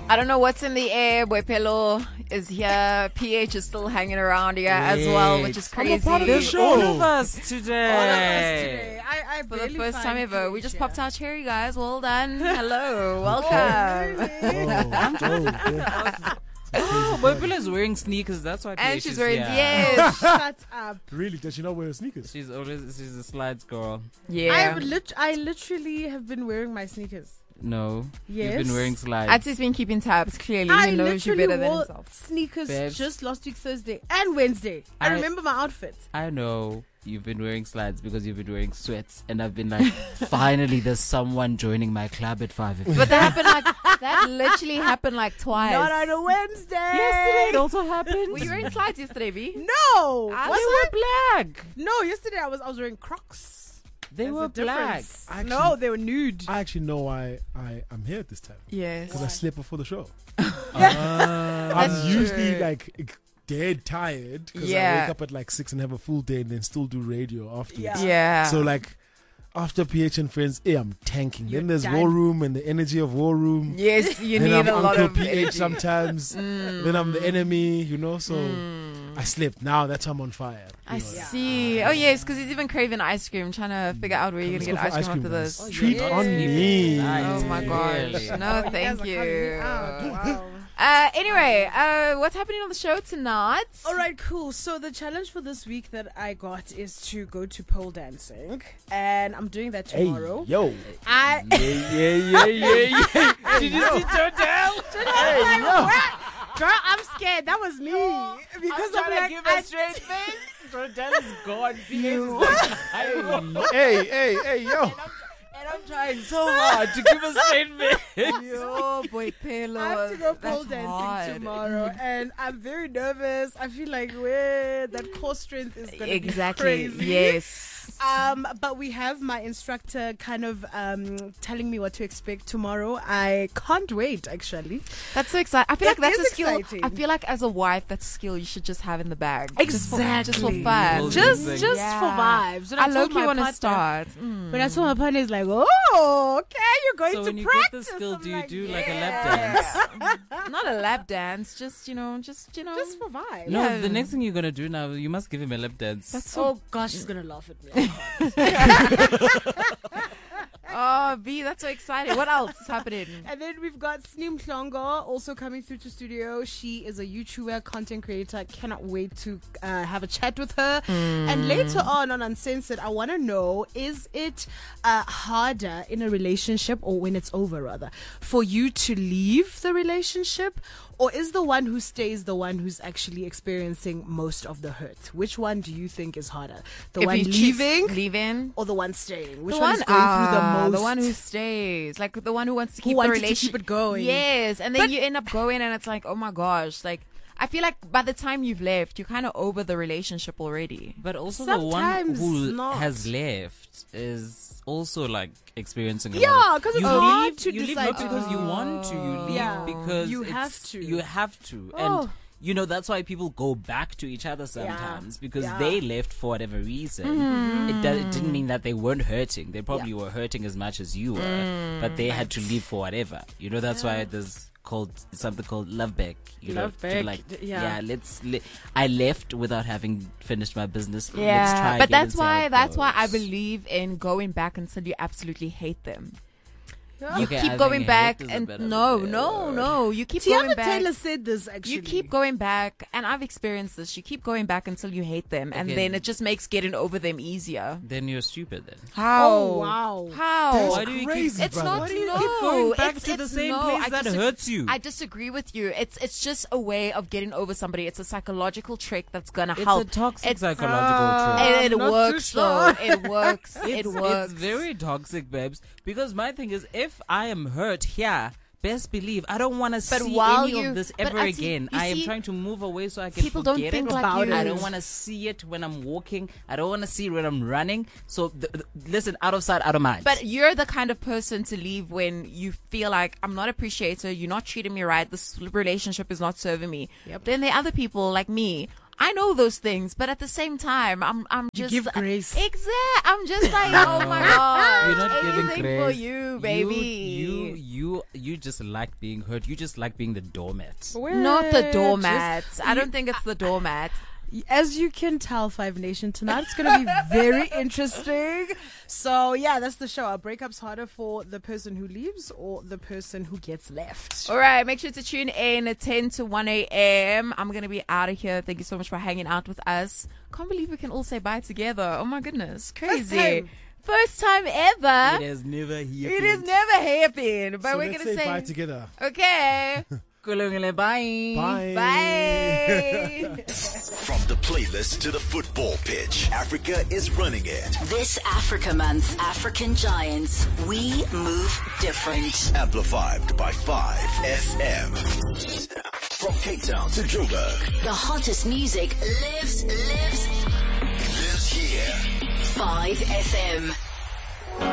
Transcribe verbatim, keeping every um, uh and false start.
I don't know what's in the air. Boipelo is here. P H is still hanging around here as well, which is crazy. part of the show. All of us today. All of us today. I, I For the barely first find time ever. P We H just here. popped our cherry, guys. Well done. Hello. Welcome. Oh, yeah. Oh, Boipelo is wearing sneakers. That's why. And P H she's is wearing, here. yes. Shut up. Really? Does she not wear sneakers? She's always she's a slides girl. Yeah. I have lit- I literally have been wearing my sneakers. No, Yes. you've been wearing slides. Ati's been keeping tabs, clearly. I He knows you literally better than wore himself. sneakers Babes. just last week Thursday and Wednesday. I, I- remember my outfit. I know you've been wearing slides because you've been wearing sweats, and I've been like, finally, there's someone joining my club at five. But that happened like, that literally happened like twice. Not on a Wednesday. Yesterday it also happened. Were you wearing slides yesterday, V? No. Ah, Was They I? were black. No, yesterday I was I was wearing Crocs. They There's were a black. difference. Actually- no, they were nude. I actually know why I am here at this time. Yes. Because I slept before the show. Ah. I'm That's usually true. like dead tired because I Yeah. wake up at like six and have a full day and then still do radio afterwards. Yeah. Yeah. So like after P H and friends, eh, I'm tanking. You're then there's done. War Room and the energy of War Room. yes, you then need I'm a lot Uncle of P H energy. sometimes. Mm. Then I'm the enemy, you know. So Mm. I slept. Now that's why I'm on fire. I you know. see. Oh yes, because he's even craving ice cream, trying to figure out where you're Let's gonna go get for ice cream after guys. this. Treat yes. on me. Oh my gosh. Really? No, Oh, you guys thank are you. cutting me out. Wow. Uh, anyway, uh, what's happening on the show tonight? All right, cool. So the challenge for this week that I got is to go to pole dancing, and I'm doing that Hey, tomorrow. yo. I yeah, yeah, yeah, yeah, yeah. Did you see Jodel? Hey, yo. girl, I'm scared. That was me because I'm, like, I, straight face. Jodel is gone. You- Hey, hey, hey, yo. And I'm trying so hard to give a straight face. Yo, boy, pillow. I have to go pole That's dancing hard. tomorrow, and I'm very nervous. I feel like where that core strength is going to Exactly. be crazy. Yes. Um, but we have my instructor kind of um, telling me what to expect tomorrow. I can't wait, actually. That's so exciting. I feel It like that's is a skill. exciting. I feel like as a wife, that's a skill you should just have in the bag. Just for, just for Exactly. fun. Well, Just, Amazing. just Yeah. for vibes. When I told low key my want to partner- start. Mm. When I told my partner, he's like, "Oh, okay, you're going So to when you practice." get the skill, I'm do you like, do yeah. like a lap dance? Not a lap dance, just you know, just you know, Just for vibes. No, Yeah. the next thing you're gonna do now, you must give him a lap dance. That's so. Oh gosh, he's gonna laugh at me. Oh, B, that's so exciting. What else is happening? And then we've got Sneem Klongo also coming through to studio. She is a YouTuber, content creator. Cannot wait to uh, have a chat with her. And later on on Uncensored, I want to know, is it uh, harder in a relationship, or when it's over rather, for you to leave the relationship? Or is the one who stays the one who's actually experiencing most of the hurt? Which one do you think is harder? The If one you choose leaving leaving. or the one staying? Which The one, one, is going through the ah, most? the one who stays, like the one who wants to Who keep the wanted to relationship keep it going. Yes, and then But- you end up going, and it's like, oh my gosh, like I feel like by the time you've left, you're kind of over the relationship already. But also the one Sometimes who not. has left is also like experiencing a Yeah, lot of- 'cause it's you hard leave, to you leave decide not to- because you want to, you leave Yeah. because You it's- have to. You have to. Oh. And you know, that's why people go back to each other sometimes because Yeah. they left for whatever reason. Mm-hmm. It, does, it didn't mean that they weren't hurting. They probably were hurting as much as you were, Mm, but they had to leave for whatever. You know, that's why there's called something called love back. You know, Love to back, like, d- yeah. let's. Le- I left without having finished my business. Let's Yeah, try but again that's and see how why it that's why I goes. believe in going back until you absolutely hate them. You Okay, I keep think going hate back is a and better no, word. no, no. You keep going Tiana back. Taylor said this actually. You keep going back, and I've experienced this. You keep going back until you hate them, and Okay. then it just makes getting over them easier. Then you're stupid. Then How? Oh wow. How? That's Why do you keep- crazy, It's brother. not Why do you no. keep going back it's, to the it's same no, place I that disag- hurts you? I disagree with you. It's it's just a way of getting over somebody. It's a psychological trick that's gonna It's help. a toxic It's- psychological Uh, trait. It, it I'm not works too though. sure. It works. it It's, works. it's very toxic, babes. Because my thing is, if I am hurt here, best believe I don't want to But see while any you- of this but ever Ati, again. you I am see, trying to move away so I can people don't forget think it. like About you. I don't want to see it when I'm walking. I don't want to see it when I'm running. So th- th- listen, out of sight, out of mind. But you're the kind of person to leave when you feel like I'm not appreciated, you're not treating me right, this relationship is not serving me. Yep. Then there are other people like me. I know those things, but at the same time, I'm I'm You just give grace. Exact. I'm just like, oh my god, You're not giving anything grace for you, baby. You, you, you, you just like being hurt. You just like being the doormat. Not the Just- doormat. I don't think it's the doormat. As you can tell, Five Nation, tonight it's going to be very interesting. So, yeah, that's the show. Are breakups harder for the person who leaves or the person who gets left? All right, make sure to tune in at ten to one a.m. I'm going to be out of here. Thank you so much for hanging out with us. Can't believe we can all say bye together. Oh, my goodness. Crazy. time. First time ever. It has never happened. It has never happened. But So we're let's going to say say, bye together. okay. Kulungile, bye. Bye. Bye. From the playlist to the football pitch, Africa is running it. This Africa Month, African Giants, we move different. Amplified by five F M. From Cape Town to Joburg. The hottest music lives, lives, Lives here. five F M.